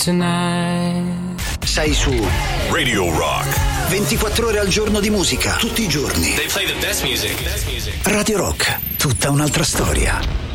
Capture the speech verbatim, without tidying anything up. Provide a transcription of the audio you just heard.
Tonight. Sei su Radio Rock. ventiquattro ore al giorno di musica, tutti i giorni. They play the best music. Radio Rock, tutta un'altra storia.